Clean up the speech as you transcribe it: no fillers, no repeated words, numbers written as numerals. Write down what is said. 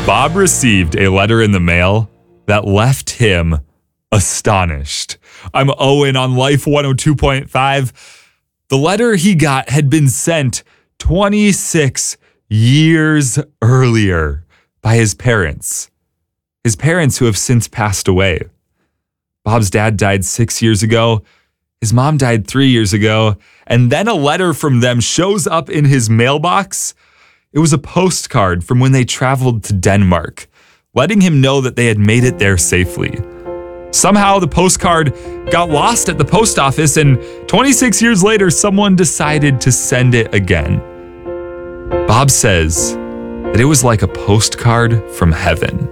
Bob received a letter in the mail that left him astonished. I'm Owen on Life 102.5. The letter he got had been sent 26 years earlier by his parents who have since passed away. Bob's dad died 6 years ago. His mom died 3 years ago. And then a letter from them shows up in his mailbox. It was a postcard from when they traveled to Denmark, letting him know that they had made it there safely. Somehow the postcard got lost at the post office, and 26 years later, someone decided to send it again. Bob says that it was like a postcard from heaven.